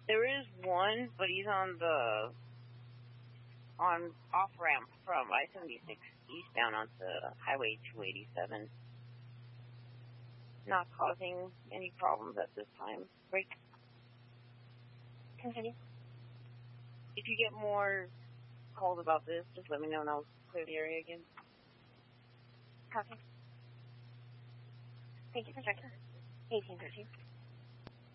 There is one, but he's on off ramp from I-76 eastbound onto Highway 287. Not causing any problems at this time. Break. Continue. If you get more calls about this, just let me know and I'll clear the area again. Copy. Thank you for checking. 1813.